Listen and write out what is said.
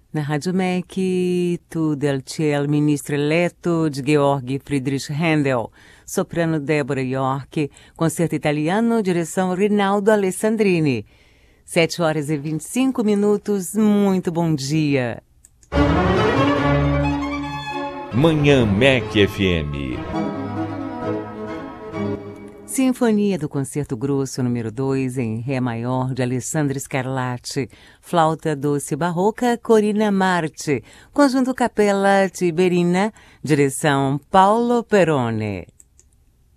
Na Rádio MEC, Tu del Ciel, ministro eletto de Georg Friedrich Händel, soprano Débora York, concerto italiano, direção Rinaldo Alessandrini. 7h25, muito bom dia. Manhã MEC FM. Sinfonia do Concerto Grosso número 2 em Ré maior de Alessandro Scarlatti, flauta doce barroca Corina Marti, conjunto Capella Tiberina, direção Paulo Perrone.